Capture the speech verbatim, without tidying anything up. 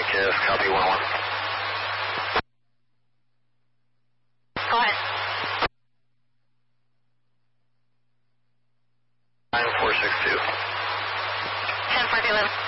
Yes, copy one one. Go ahead. nine four six two. ten four eleven.